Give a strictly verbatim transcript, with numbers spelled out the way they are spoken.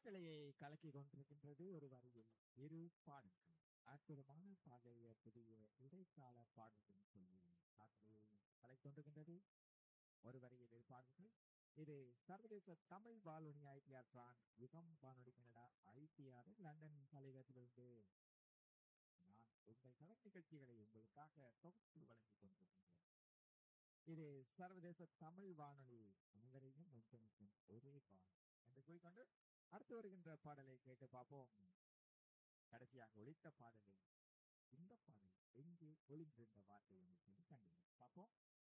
மனக்கலையை கலக்கி கொண்டிருக்கின்றது ஒரு வரியில் இரு பாடல்கள். அற்புதமான பாடலிய புதிய இடைக்கால பாடல்கள் சொல்லி காற்றலை கலக்கி கொண்டிருக்கின்றது ஒரு வரியில் இரு பாடல்கள். இது சர்வதேச தமிழ் வானொலி ஐடிஆர் பிரான்ஸ் யுகம் வானொலி கனடா ஐடிஆர் லண்டன் தலைவரிலிருந்து நான் உங்கள் கலை நிகழ்ச்சிகளை உங்களுக்காக தொகுத்து வழங்கிக் கொண்டிருக்கின்றேன். இது சர்வதேச தமிழ் வானொலி அனைவரையும் ஒன்றிணைக்கும் ஒரே வானொலி என்று கூறிக்கொண்டு அடுத்து வருகின்ற பாடலை கேட்டு பார்ப்போம். கடைசியாக ஒலித்த பாடலில் இந்த பாடல் எங்கே ஒளிந்திருந்த வார்த்தை என்று சொல்லி கண்டு பார்ப்போம்.